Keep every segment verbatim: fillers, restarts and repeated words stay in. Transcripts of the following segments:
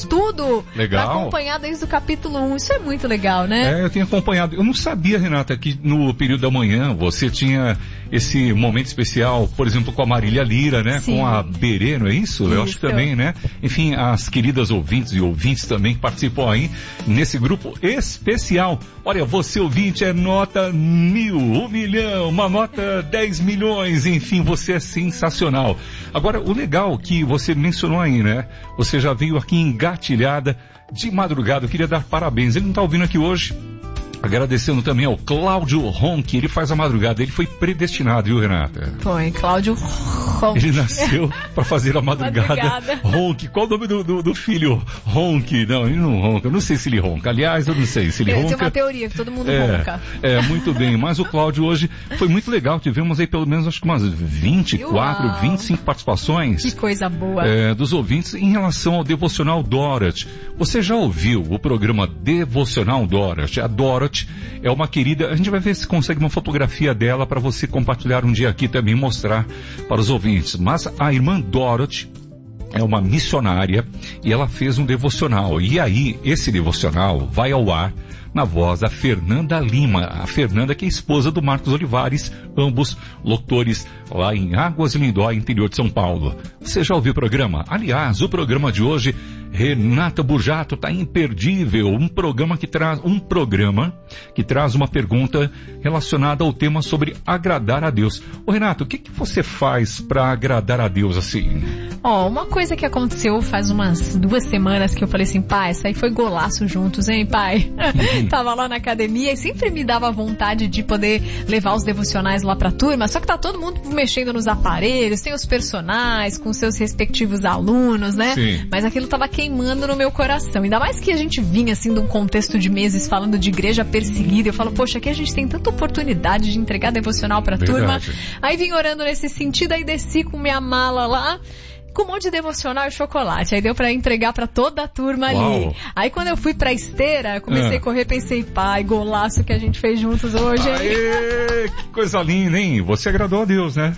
estudo. Legal. Pra acompanhar desde o capítulo um. Isso é muito legal, né? É, eu tenho acompanhado. Eu não sabia, Renata, que no período da manhã você tinha esse momento especial, por exemplo, com a Marília Lira, né? Sim. Com a Berê, não é isso? Isso. Eu acho que também, né? Enfim, as queridas ouvintes e ouvintes também que participam aí nesse grupo especial. Olha, você ouvinte é nota mil, um milhão, uma nota dez milhões, enfim, você é sensacional. Agora, o legal que você mencionou aí, né? Você já veio aqui engatilhada de madrugada. Eu queria dar parabéns. Ele não está ouvindo aqui hoje. Agradecendo também ao Cláudio Ronck, ele faz a madrugada, ele foi predestinado, viu, Renata? Foi, Cláudio Ronck. Ele nasceu para fazer a madrugada. madrugada. Ronck, qual o nome do, do, do filho? Ronck, não, ele não ronca, eu não sei se ele ronca, aliás, eu não sei se ele ronca. Tem uma teoria que todo mundo é, ronca. É, muito bem, mas o Cláudio hoje foi muito legal, tivemos aí pelo menos acho que umas vinte e quatro, Uau. vinte e cinco participações. Que coisa boa. É, dos ouvintes em relação ao Devocional Dorothy. Você já ouviu o programa Devocional Dorothy? A Dorothy é uma querida, a gente vai ver se consegue uma fotografia dela para você compartilhar um dia aqui também, mostrar para os ouvintes. Mas a irmã Dorothy é uma missionária e ela fez um devocional. E aí, esse devocional vai ao ar na voz da Fernanda Lima, a Fernanda que é esposa do Marcos Olivares, ambos locutores lá em Águas de Lindóia, interior de São Paulo. Você já ouviu o programa? Aliás, o programa de hoje, Renata Burjato, está imperdível, um programa que traz um programa que traz uma pergunta relacionada ao tema sobre agradar a Deus. Ô Renato, o que, que você faz para agradar a Deus assim? Ó, oh, uma coisa que aconteceu faz umas duas semanas que eu falei assim, pai, isso aí foi golaço juntos, hein, pai? Tava lá na academia e sempre me dava vontade de poder levar os devocionais lá pra turma, só que tá todo mundo mexendo nos aparelhos, tem os personagens com seus respectivos alunos, né? Sim. Mas aquilo tava queimando no meu coração. Ainda mais que a gente vinha assim de um contexto de meses falando de igreja perseguida. Eu falo, poxa, aqui a gente tem tanta oportunidade de entregar devocional pra Verdade. turma. Aí vim orando nesse sentido, aí desci com minha mala lá, com um monte de devocional e chocolate. Aí deu pra entregar pra toda a turma. Uau. Ali. Aí quando eu fui pra esteira, eu comecei ah. a correr, pensei, pai, golaço que a gente fez juntos hoje. Aê, que coisa linda, hein? Você agradou a Deus, né?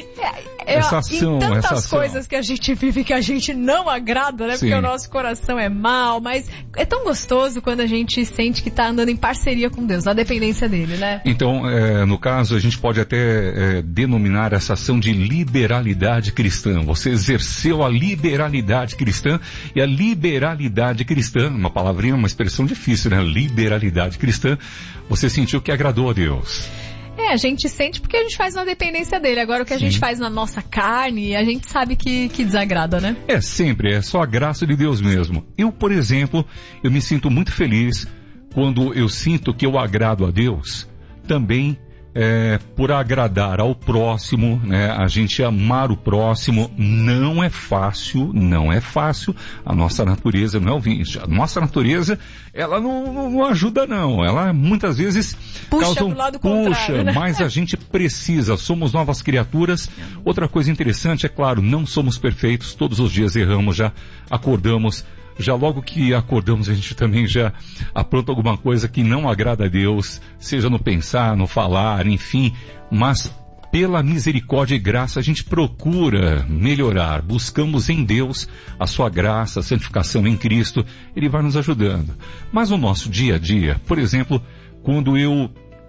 É, é, essa ação, em tantas essa ação. coisas que a gente vive que a gente não agrada, né? Sim. Porque o nosso coração é mau, mas é tão gostoso quando a gente sente que tá andando em parceria com Deus, na dependência dele, né? Então, é, no caso, a gente pode até é, denominar essa ação de liberalidade cristã. Você exerceu a liberalidade cristã, e a liberalidade cristã, uma palavrinha, uma expressão difícil, né? Liberalidade cristã, você sentiu que agradou a Deus. É, a gente sente porque a gente faz na dependência dele. Agora o que a Sim. gente faz na nossa carne, a gente sabe que, que desagrada, né? É sempre, é só a graça de Deus mesmo. Eu, por exemplo, eu me sinto muito feliz quando eu sinto que eu agrado a Deus também é, por agradar ao próximo, né? A gente amar o próximo não é fácil, não é fácil. A nossa natureza, não é ouvinte, a nossa natureza, ela não, não, não ajuda não, ela muitas vezes puxa causa um, pro lado puxa, contrário, né? Mas a gente precisa, somos novas criaturas. Outra coisa interessante, é claro, não somos perfeitos, todos os dias erramos, já acordamos, já logo que acordamos a gente também já apronta alguma coisa que não agrada a Deus, seja no pensar, no falar, enfim, mas pela misericórdia e graça a gente procura melhorar, buscamos em Deus a sua graça, a santificação em Cristo, Ele vai nos ajudando. Mas no nosso dia a dia, por exemplo, quando eu,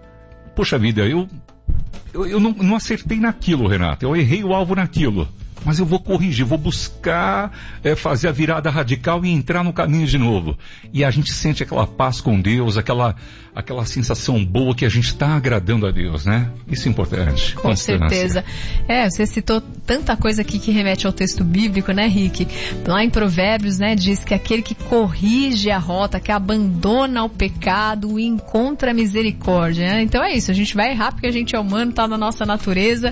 poxa vida, eu, eu, eu não, não acertei naquilo, Renato, eu errei o alvo naquilo. Mas eu vou corrigir, vou buscar é, fazer a virada radical e entrar no caminho de novo. E a gente sente aquela paz com Deus, aquela, aquela sensação boa que a gente está agradando a Deus, né? Isso é importante. Com certeza. É, você citou tanta coisa aqui que remete ao texto bíblico, né, Rick? Lá em Provérbios, né, diz que aquele que corrige a rota, que abandona o pecado e encontra a misericórdia, né? Então é isso, a gente vai errar porque a gente é humano, está na nossa natureza.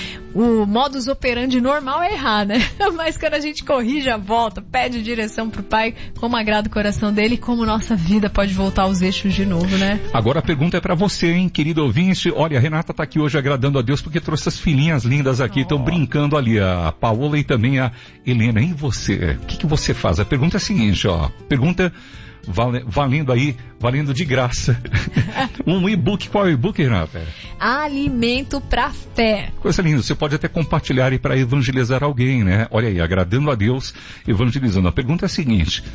O modus operandi normal é errar, né? Mas quando a gente corrige a volta, pede direção pro Pai, como agrada o coração dele, como nossa vida pode voltar aos eixos de novo, né? Agora a pergunta é pra você, hein, querido ouvinte. Olha, a Renata tá aqui hoje agradando a Deus porque trouxe as filhinhas lindas aqui, estão oh. brincando ali, a Paola e também a Helena. E você? O que, que você faz? A pergunta é a seguinte, ó. Pergunta valendo aí, valendo de graça. Um e-book, qual é o e-book, Renata? Alimento pra fé. Coisa linda, você pode até compartilhar aí para evangelizar alguém, né? Olha aí, agradando a Deus, evangelizando. A pergunta é a seguinte: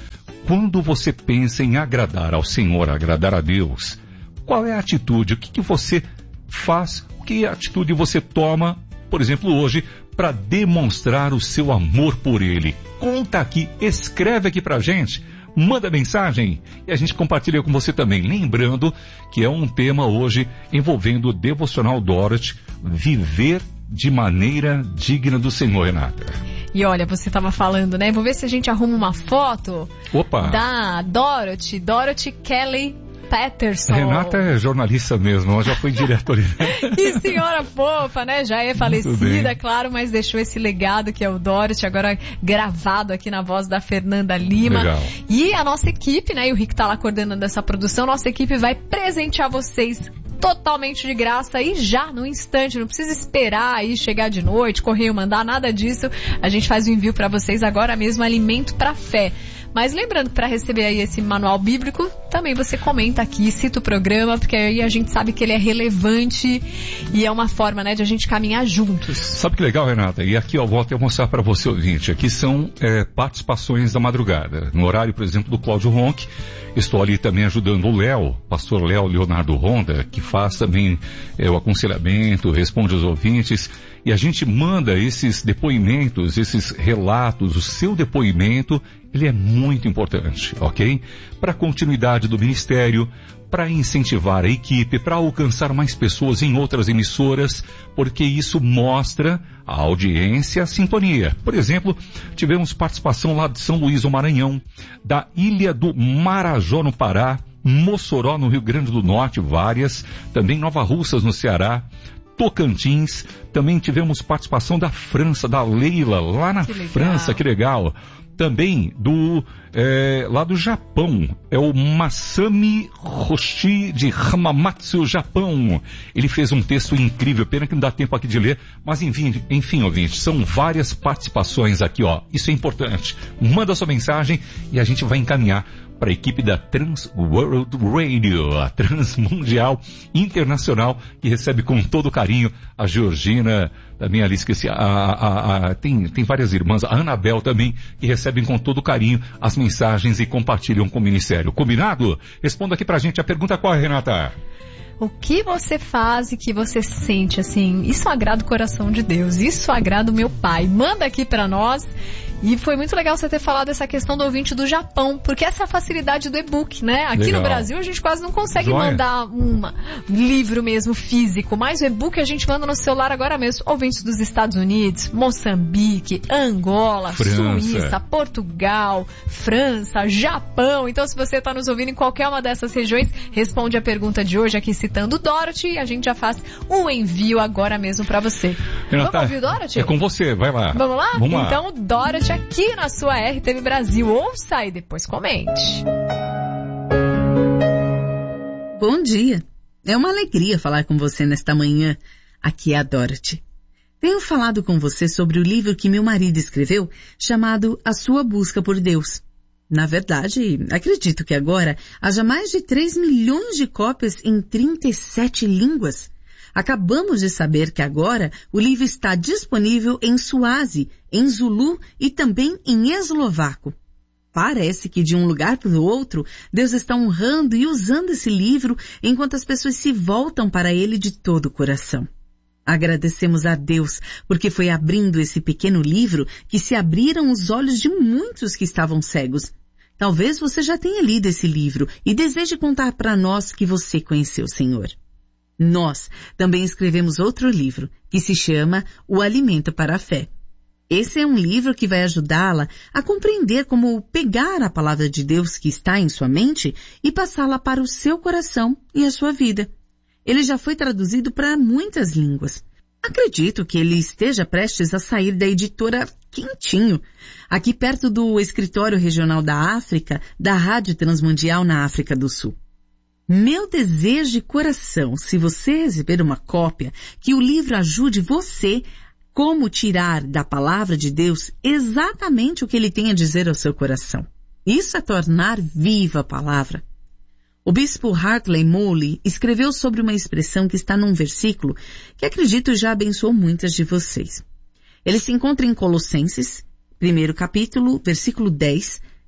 quando você pensa em agradar ao Senhor, agradar a Deus, qual é a atitude? O que, que você faz? Que atitude você toma, por exemplo, hoje, para demonstrar o seu amor por Ele? Conta aqui, escreve aqui pra gente, manda mensagem e a gente compartilha com você também. Lembrando que é um tema hoje envolvendo o Devocional Dorothy, viver de maneira digna do Senhor, Renata. E olha, você estava falando, né? Vou ver se a gente arruma uma foto Opa. da Dorothy, Dorothy Kelly Patterson. Renata é jornalista mesmo, ela já foi diretora. Que senhora fofa, né? Já é falecida, claro, mas deixou esse legado que é o Dorothy, agora gravado aqui na voz da Fernanda Lima. Legal. E a nossa equipe, né? E o Rick tá lá coordenando essa produção, nossa equipe vai presentear vocês totalmente de graça e já no instante, não precisa esperar aí chegar de noite, correio mandar, nada disso. A gente faz o envio para vocês agora mesmo, Alimento para Fé. Mas lembrando que para receber aí esse manual bíblico, também você comenta aqui, cita o programa, porque aí a gente sabe que ele é relevante e é uma forma, né, de a gente caminhar juntos. Sabe que legal, Renata? E aqui eu volto a mostrar para você, ouvinte, aqui são é, participações da madrugada. No horário, por exemplo, do Cláudio Ronck, estou ali também ajudando o Léo, pastor Léo Leonardo Ronda, que faz também é, o aconselhamento, responde aos ouvintes, e a gente manda esses depoimentos, esses relatos, o seu depoimento, ele é muito importante, ok? Para a continuidade do ministério, para incentivar a equipe, para alcançar mais pessoas em outras emissoras, porque isso mostra a audiência, a sintonia. Por exemplo, tivemos participação lá de São Luís do Maranhão, da Ilha do Marajó no Pará, Mossoró no Rio Grande do Norte, várias, também Nova Russas no Ceará, Tocantins, também tivemos participação da França, da Leila, lá na França, que legal. Também do, é, lá do Japão, é o Masami Hoshi de Hamamatsu, Japão. Ele fez um texto incrível, pena que não dá tempo aqui de ler, mas enfim, enfim, ouvinte, são várias participações aqui, ó. Isso é importante. Manda sua mensagem e a gente vai encaminhar para a equipe da Trans World Radio, a Transmundial Internacional, que recebe com todo carinho a Georgina, também ali esqueci, a, a, a, tem, tem várias irmãs, a Anabel também, que recebem com todo carinho as mensagens e compartilham com o Ministério. Combinado? Responda aqui pra gente a pergunta qual é, Renata? O que você faz e que você sente assim, isso agrada o coração de Deus, isso agrada o meu Pai. Manda aqui pra nós. E foi muito legal você ter falado essa questão do ouvinte do Japão, porque essa é a facilidade do e-book, né? Aqui legal. No Brasil a gente quase não consegue Joia. mandar um livro mesmo físico, mas o e-book a gente manda no celular agora mesmo. Ouvintes dos Estados Unidos, Moçambique, Angola, França. Suíça, Portugal, França, Japão. Então se você está nos ouvindo em qualquer uma dessas regiões, responde a pergunta de hoje aqui citando Dorothy e a gente já faz o envio agora mesmo para você. Renata, vamos ouvir o Dorothy? É com você, vai lá. Vamos lá? Vamos lá. Então Dorothy aqui na sua R T V Brasil. Ouça e depois comente. Bom dia. É uma alegria falar com você nesta manhã. Aqui é a Dorothy. Tenho falado com você sobre o livro que meu marido escreveu, chamado A Sua Busca por Deus. Na verdade, acredito que agora haja mais de três milhões de cópias em trinta e sete línguas. Acabamos de saber que agora o livro está disponível em Suazi, em Zulu e também em eslovaco. Parece que de um lugar para o outro, Deus está honrando e usando esse livro enquanto as pessoas se voltam para ele de todo o coração. Agradecemos a Deus porque foi abrindo esse pequeno livro que se abriram os olhos de muitos que estavam cegos. Talvez você já tenha lido esse livro e deseje contar para nós que você conheceu o Senhor. Nós também escrevemos outro livro, que se chama O Alimento para a Fé. Esse é um livro que vai ajudá-la a compreender como pegar a palavra de Deus que está em sua mente e passá-la para o seu coração e a sua vida. Ele já foi traduzido para muitas línguas. Acredito que ele esteja prestes a sair da editora Quentinho, aqui perto do escritório regional da África, da Rádio Transmundial na África do Sul. Meu desejo de coração, se você receber uma cópia, que o livro ajude você como tirar da palavra de Deus exatamente o que ele tem a dizer ao seu coração. Isso é tornar viva a palavra. O bispo Hartley Moley escreveu sobre uma expressão que está num versículo que acredito já abençoou muitas de vocês. Ele se encontra em Colossenses, primeiro capítulo, versículo dez,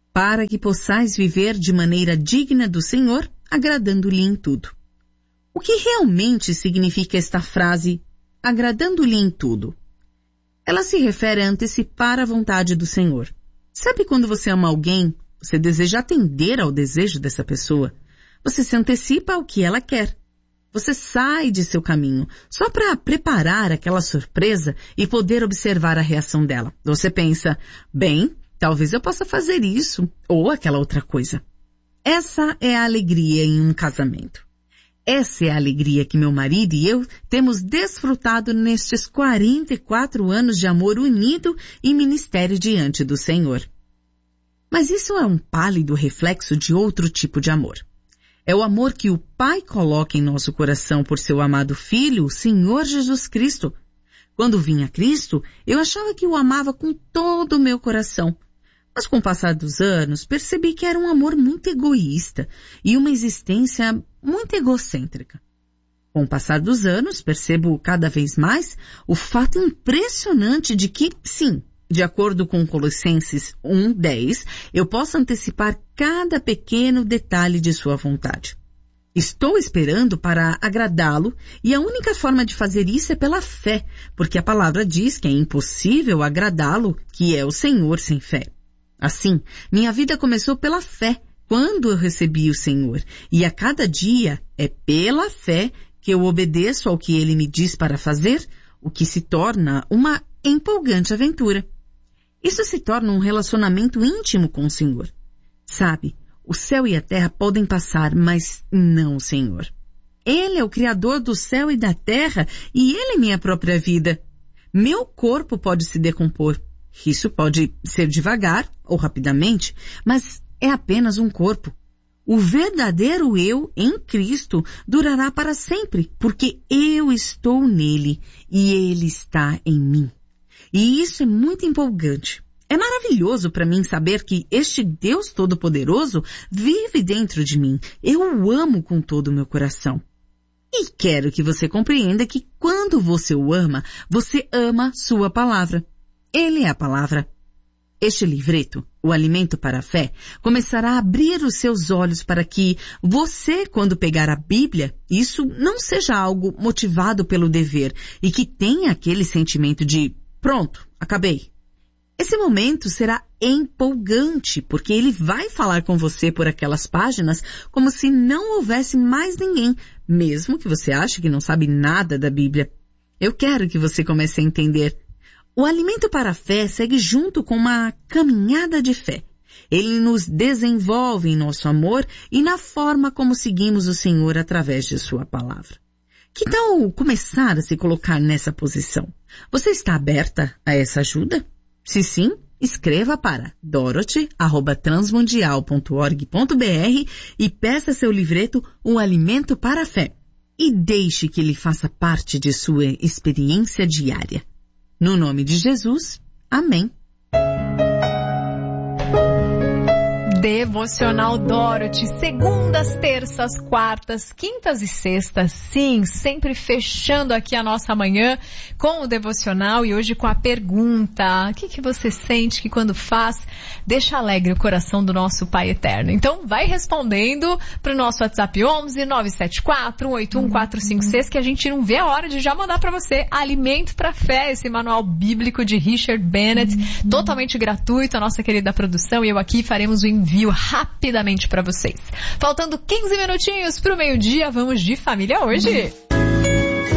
para que possais viver de maneira digna do Senhor, agradando-lhe em tudo. O que realmente significa esta frase, agradando-lhe em tudo? Ela se refere a antecipar a vontade do Senhor. Sabe quando você ama alguém, você deseja atender ao desejo dessa pessoa? Você se antecipa ao que ela quer. Você sai de seu caminho só para preparar aquela surpresa e poder observar a reação dela. Você pensa, bem, talvez eu possa fazer isso ou aquela outra coisa. Essa é a alegria em um casamento. Essa é a alegria que meu marido e eu temos desfrutado nestes quarenta e quatro anos de amor unido e ministério diante do Senhor. Mas isso é um pálido reflexo de outro tipo de amor. É o amor que o Pai coloca em nosso coração por seu amado Filho, o Senhor Jesus Cristo. Quando vim a Cristo, eu achava que o amava com todo o meu coração. Mas com o passar dos anos, percebi que era um amor muito egoísta e uma existência muito egocêntrica. Com o passar dos anos, percebo cada vez mais o fato impressionante de que, sim, de acordo com Colossenses um, dez, eu posso antecipar cada pequeno detalhe de sua vontade. Estou esperando para agradá-lo e a única forma de fazer isso é pela fé, porque a palavra diz que é impossível agradá-lo, que é o Senhor sem fé. Assim, minha vida começou pela fé, quando eu recebi o Senhor, e a cada dia é pela fé que eu obedeço ao que Ele me diz para fazer, o que se torna uma empolgante aventura. Isso se torna um relacionamento íntimo com o Senhor. Sabe, o céu e a terra podem passar, mas não o Senhor. Ele é o Criador do céu e da terra, e Ele é minha própria vida. Meu corpo pode se decompor. Isso pode ser devagar ou rapidamente, mas é apenas um corpo. O verdadeiro eu em Cristo durará para sempre, porque eu estou nele e ele está em mim. E isso é muito empolgante. É maravilhoso para mim saber que este Deus Todo-Poderoso vive dentro de mim. Eu o amo com todo o meu coração. E quero que você compreenda que quando você o ama, você ama sua palavra. Ele é a palavra. Este livreto, O Alimento para a Fé, começará a abrir os seus olhos para que você, quando pegar a Bíblia, isso não seja algo motivado pelo dever e que tenha aquele sentimento de pronto, acabei. Esse momento será empolgante, porque ele vai falar com você por aquelas páginas como se não houvesse mais ninguém, mesmo que você ache que não sabe nada da Bíblia. Eu quero que você comece a entender. O alimento para a fé segue junto com uma caminhada de fé. Ele nos desenvolve em nosso amor e na forma como seguimos o Senhor através de sua palavra. Que tal começar a se colocar nessa posição? Você está aberta a essa ajuda? Se sim, escreva para dorothy arroba transmundial ponto org ponto br e peça seu livreto Um Alimento para a Fé. E deixe que ele faça parte de sua experiência diária. No nome de Jesus, amém. Devocional Dorothy, segundas, terças, quartas, quintas e sextas, sim, sempre fechando aqui a nossa manhã com o devocional e hoje com a pergunta, o que, que você sente que quando faz, deixa alegre o coração do nosso Pai Eterno? Então vai respondendo para o nosso WhatsApp onze nove sete quatro oito um quatro cinco seis que a gente não vê a hora de já mandar para você Alimento para a Fé, esse manual bíblico de Richard Bennett, totalmente gratuito, a nossa querida produção e eu aqui faremos o envio rapidamente para vocês. Faltando quinze minutinhos para o meio-dia, vamos de família hoje.